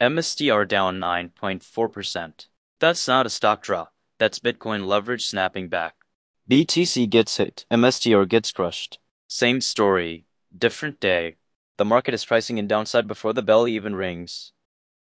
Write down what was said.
MSTR down 9.4%. That's not a stock drop. That's Bitcoin leverage snapping back. BTC gets hit, MSTR gets crushed. Same story, different day. The market is pricing in downside before the bell even rings.